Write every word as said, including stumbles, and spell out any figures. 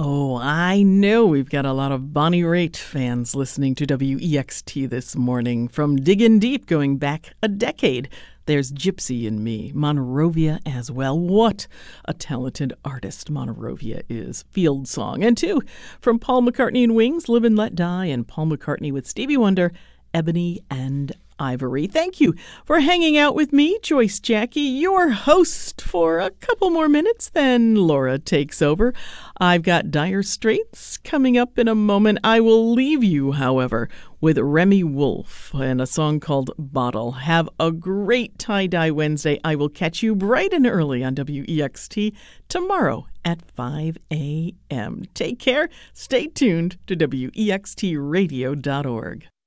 Oh, I know we've got a lot of Bonnie Raitt fans listening to W E X T this morning. From Diggin' Deep, going back a decade, there's Gypsy in Me, Monrovia as well. What a talented artist Monrovia is. Field Song. And two, from Paul McCartney and Wings, Live and Let Die, and Paul McCartney with Stevie Wonder, Ebony and Ivory. Thank you for hanging out with me, Joyce Jackie, your host, for a couple more minutes, then Laura takes over. I've got Dire Straits coming up in a moment. I will leave you, however, with Remy Wolf and a song called Bottle. Have a great Tie-Dye Wednesday. I will catch you bright and early on W E X T tomorrow at five a.m. Take care. Stay tuned to W E X T radio dot org.